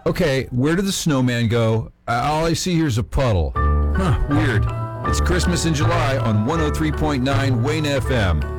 Okay, where did the snowman go? All I see here is a puddle. Huh, weird. It's Christmas in July on 103.9 Wayne FM.